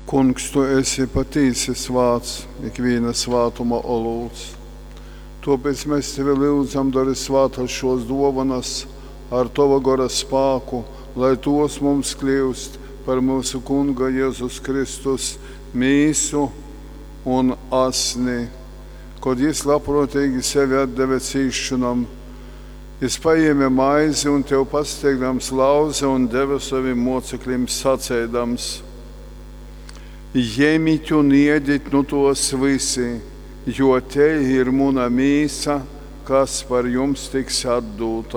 Kungs, tu esi patīsi svāts, ikviena svātuma olūts. Tāpēc mēs tevi lūdzam, dari svātas šos dovanas ar tava gara spāku, lai tos mums kļūst par mūsu Kunga Jēzus Kristus mīsu un asni. Kad Jis labprātīgi sevi atdeve cīšanam, Jis paēma maizi un tev pasteigdams lauza un deva saviem mocekļiem sacēdams: Ņemiet un ēdiet no tos visi, jo te ir mana mīsa, kas par jums tiks atdota.